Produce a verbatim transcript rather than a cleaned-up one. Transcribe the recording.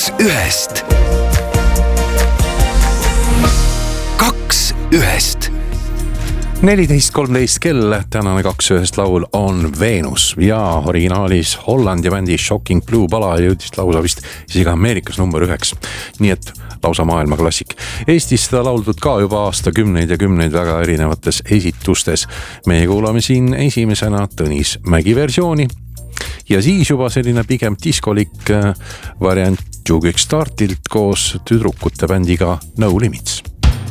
kaks ühest. kaks ühest. neliteist kolmteist kell, tänane kaks ühest laul on Venus ja originaalis Hollandi bändi Shocking Blue pala jõudis lausa vist isegi Ameerikas number üheks. Nii et lausa maailma klassik. Eestis seda lauldud ka juba aastakümneid ja kümneid väga erinevates esitustes. Meie kuulame siin esimesena Tõnis Mägi versiooni ja siis juba selline pigem diskolik variant Jugic Startilt koos tüdrukute bändiga No Limits.